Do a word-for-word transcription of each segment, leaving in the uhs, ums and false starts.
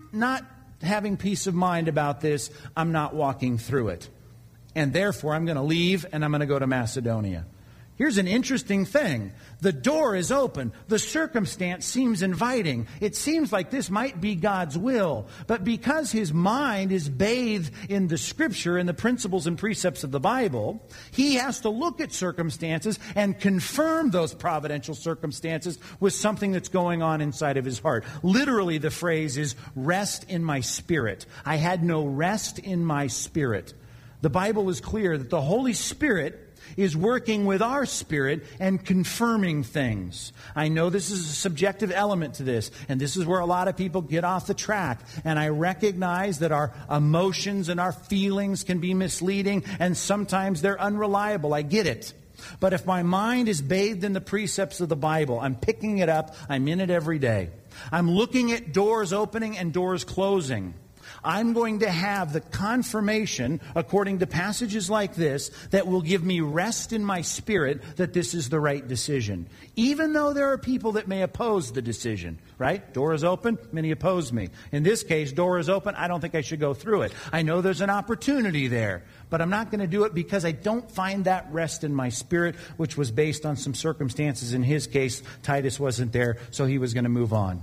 not having peace of mind about this, I'm not walking through it. And therefore, I'm going to leave and I'm going to go to Macedonia. Here's an interesting thing. The door is open. The circumstance seems inviting. It seems like this might be God's will. But because his mind is bathed in the Scripture and the principles and precepts of the Bible, he has to look at circumstances and confirm those providential circumstances with something that's going on inside of his heart. Literally, the phrase is, rest in my spirit. I had no rest in my spirit. The Bible is clear that the Holy Spirit is working with our spirit and confirming things. I know this is a subjective element to this, and this is where a lot of people get off the track. And I recognize that our emotions and our feelings can be misleading, and sometimes they're unreliable. I get it. But if my mind is bathed in the precepts of the Bible, I'm picking it up, I'm in it every day. I'm looking at doors opening and doors closing. I'm going to have the confirmation, according to passages like this, that will give me rest in my spirit that this is the right decision. Even though there are people that may oppose the decision, right? Door is open, many oppose me. In this case, door is open, I don't think I should go through it. I know there's an opportunity there, but I'm not going to do it because I don't find that rest in my spirit, which was based on some circumstances. In his case, Titus wasn't there, so he was going to move on.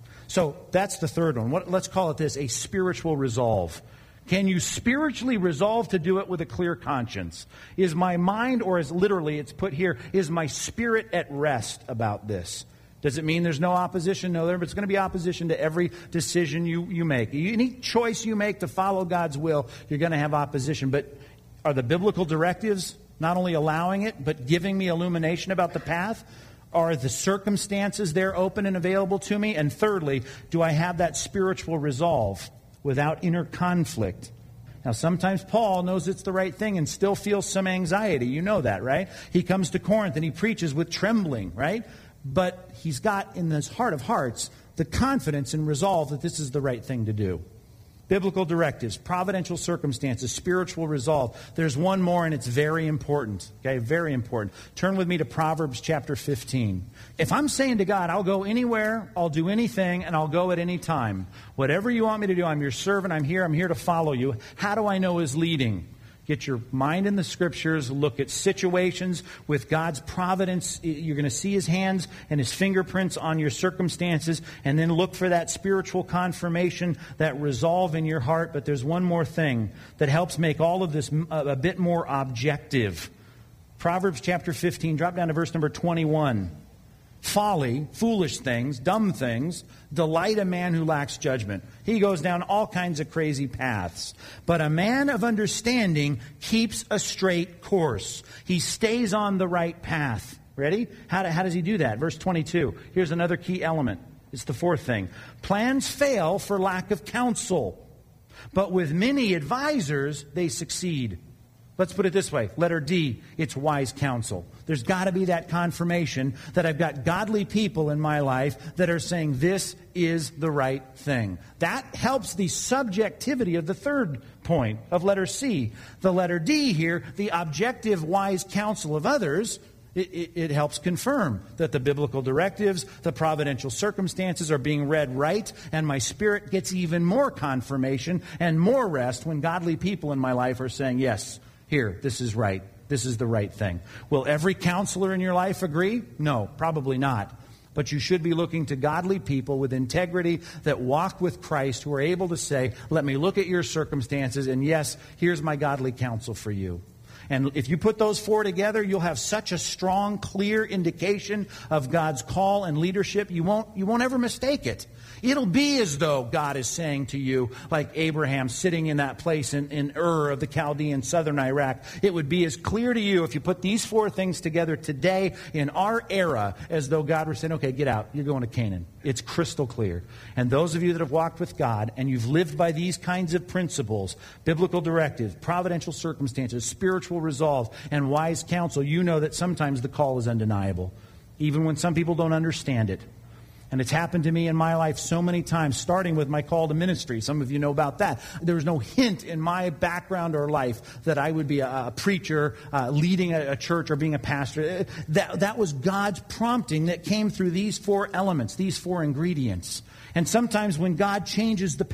So that's the third one. What, let's call it this, a spiritual resolve. Can you spiritually resolve to do it with a clear conscience? Is my mind, or as literally it's put here, is my spirit at rest about this? Does it mean there's no opposition? No, there's going to be opposition to every decision you, you make. Any choice you make to follow God's will, you're going to have opposition. But are the biblical directives not only allowing it, but giving me illumination about the path? Are the circumstances there open and available to me? And thirdly, do I have that spiritual resolve without inner conflict? Now, sometimes Paul knows it's the right thing and still feels some anxiety. You know that, right? He comes to Corinth and he preaches with trembling, right? But he's got in his heart of hearts the confidence and resolve that this is the right thing to do. Biblical directives, providential circumstances, spiritual resolve. There's one more, and it's very important. Okay, very important. Turn with me to Proverbs chapter fifteen. If I'm saying to God, I'll go anywhere, I'll do anything, and I'll go at any time. Whatever you want me to do, I'm your servant, I'm here, I'm here to follow you. How do I know His leading? Get your mind in the Scriptures. Look at situations with God's providence. You're going to see His hands and His fingerprints on your circumstances. And then look for that spiritual confirmation, that resolve in your heart. But there's one more thing that helps make all of this a bit more objective. Proverbs chapter fifteen, drop down to verse number twenty-one. Folly, foolish things, dumb things, delight a man who lacks judgment. He goes down all kinds of crazy paths. But a man of understanding keeps a straight course. He stays on the right path. Ready? How, do, how does he do that? Verse twenty-two. Here's another key element. It's the fourth thing. Plans fail for lack of counsel, but with many advisors they succeed. Let's put it this way. Letter D, it's wise counsel. There's got to be that confirmation that I've got godly people in my life that are saying this is the right thing. That helps the subjectivity of the third point of letter C. The letter D here, the objective wise counsel of others, it, it, it helps confirm that the biblical directives, the providential circumstances are being read right, and my spirit gets even more confirmation and more rest when godly people in my life are saying, yes, here, this is right. This is the right thing. Will every counselor in your life agree? No, probably not. But you should be looking to godly people with integrity that walk with Christ who are able to say, let me look at your circumstances, and yes, here's my godly counsel for you. And if you put those four together, you'll have such a strong, clear indication of God's call and leadership, you won't, you won't ever mistake it. It'll be as though God is saying to you, like Abraham sitting in that place in, in Ur of the Chaldean, southern Iraq. It would be as clear to you if you put these four things together today in our era as though God were saying, okay, get out. You're going to Canaan. It's crystal clear. And those of you that have walked with God and you've lived by these kinds of principles, biblical directives, providential circumstances, spiritual resolve, and wise counsel, you know that sometimes the call is undeniable, even when some people don't understand it. And it's happened to me in my life so many times, starting with my call to ministry. Some of you know about that. There was no hint in my background or life that I would be a, a preacher, uh, leading a, a church, or being a pastor. That, that was God's prompting that came through these four elements, these four ingredients. And sometimes when God changes the